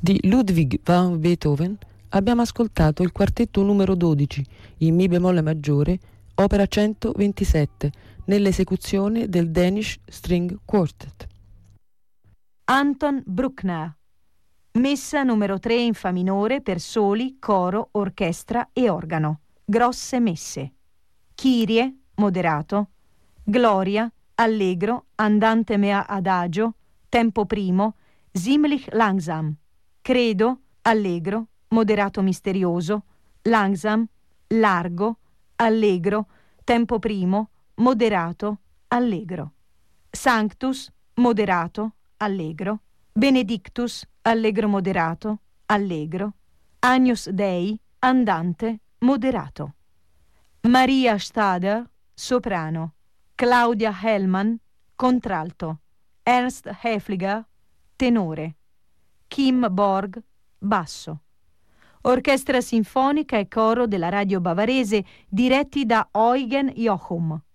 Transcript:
Di Ludwig van Beethoven abbiamo ascoltato il quartetto numero 12 in Mi bemolle maggiore, opera 127, nell'esecuzione del Danish String Quartet. Anton Bruckner, Messa numero 3 in Fa minore per soli, coro, orchestra e organo. Grosse messe. Kyrie, moderato. Gloria, allegro, andante mea adagio, tempo primo, ziemlich langsam. Credo, allegro, moderato misterioso, langsam, largo, allegro, tempo primo, moderato, allegro. Sanctus, moderato, allegro. Benedictus, allegro moderato, allegro. Agnus Dei, andante, moderato. Maria Stader, soprano. Claudia Hellman, contralto. Ernst Häfliger, tenore. Kim Borg, basso. Orchestra sinfonica e coro della radio bavarese diretti da Eugen Jochum.